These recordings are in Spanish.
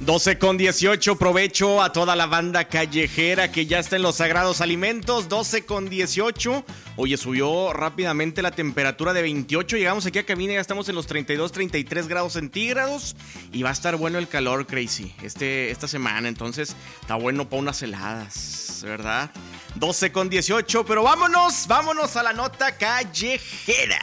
12:18, provecho a toda la banda callejera que ya está en los sagrados alimentos. 12:18. Oye, subió rápidamente la temperatura de 28. Llegamos aquí a cabina, ya estamos en los 32, 33 grados centígrados. Y va a estar bueno el calor, Crazy, esta semana. Entonces, está bueno para unas heladas, ¿verdad? 12:18, pero vámonos a la nota callejera.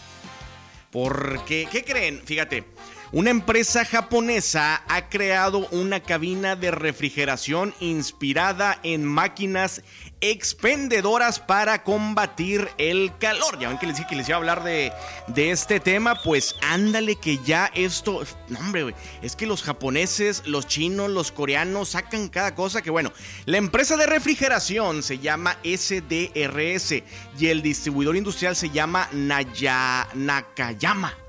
Porque, ¿qué creen? Fíjate. Una empresa japonesa ha creado una cabina de refrigeración inspirada en máquinas expendedoras para combatir el calor. Ya ven que les dije que les iba a hablar de este tema. Pues ándale que ya esto... No, hombre, güey. Es que los japoneses, los chinos, los coreanos sacan cada cosa que bueno. La empresa de refrigeración se llama SDRS y el distribuidor industrial se llama Nakayama.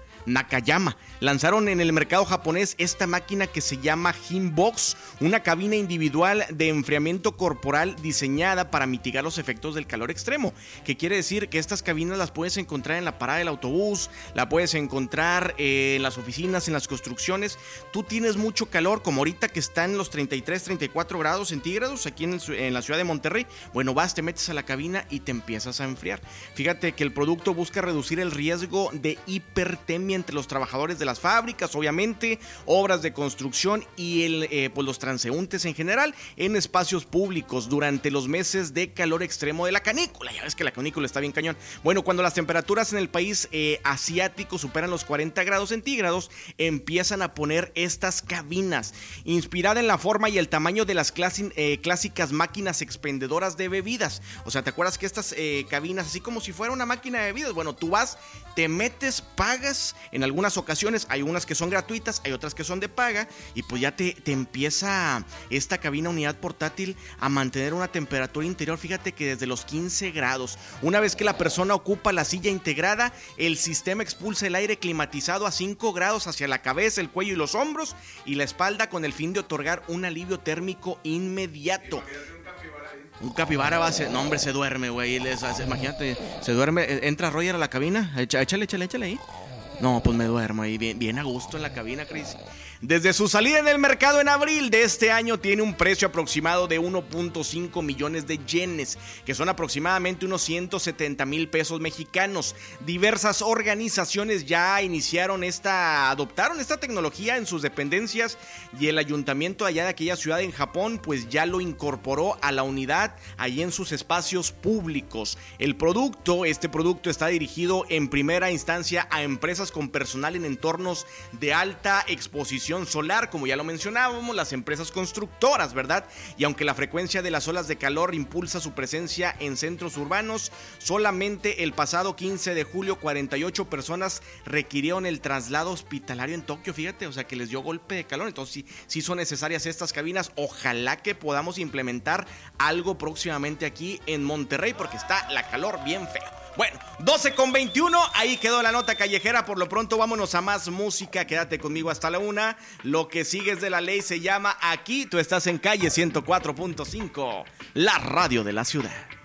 Lanzaron en el mercado japonés esta máquina que se llama Himbox, una cabina individual de enfriamiento corporal diseñada para mitigar los efectos del calor extremo. Que quiere decir que estas cabinas las puedes encontrar en la parada del autobús, la puedes encontrar en las oficinas, en las construcciones. Tú tienes mucho calor, como ahorita que está en los 33, 34 grados centígrados aquí en la ciudad de Monterrey. Bueno, te metes a la cabina y te empiezas a enfriar. Fíjate que el producto busca reducir el riesgo de hipertermia entre los trabajadores de las fábricas, obviamente, obras de construcción y pues los transeúntes en general en espacios públicos durante los meses de calor extremo de la canícula. Ya ves que la canícula está bien cañón. Bueno, cuando las temperaturas en el país asiático superan los 40 grados centígrados, empiezan a poner estas cabinas, inspirada en la forma y el tamaño de las clásicas máquinas expendedoras de bebidas. O sea, ¿te acuerdas que estas cabinas, así como si fuera una máquina de bebidas? Bueno, tú vas, te metes, pagas. En algunas ocasiones hay unas que son gratuitas, hay otras que son de paga, y pues ya te empieza esta cabina unidad portátil a mantener una temperatura interior, fíjate que desde los 15 grados. Una vez que la persona ocupa la silla integrada, el sistema expulsa el aire climatizado a 5 grados hacia la cabeza, el cuello y los hombros y la espalda con el fin de otorgar un alivio térmico inmediato. Un capibara va a ser... No, hombre, se duerme, güey. Imagínate, se duerme. Entra Roger a la cabina. Échale ahí. No, pues me duermo ahí, bien a gusto en la cabina, Chris. Desde su salida en el mercado en abril de este año tiene un precio aproximado de 1.5 millones de yenes, que son aproximadamente unos 170,000 pesos mexicanos. Diversas organizaciones ya adoptaron esta tecnología en sus dependencias y el ayuntamiento allá de aquella ciudad en Japón pues ya lo incorporó a la unidad allí en sus espacios públicos. Este producto está dirigido en primera instancia a empresas con personal en entornos de alta exposición solar, como ya lo mencionábamos, las empresas constructoras, ¿verdad? Y aunque la frecuencia de las olas de calor impulsa su presencia en centros urbanos, solamente el pasado 15 de julio 48 personas requirieron el traslado hospitalario en Tokio, fíjate, o sea que les dio golpe de calor. Entonces sí son necesarias estas cabinas. Ojalá que podamos implementar algo próximamente aquí en Monterrey, porque está la calor bien fea. Bueno, 12:21, ahí quedó la nota callejera. Por lo pronto vámonos a más música, quédate conmigo hasta la 1. Lo que sigue es de la ley, se llama Aquí. Tú estás en calle 104.5, la radio de la ciudad.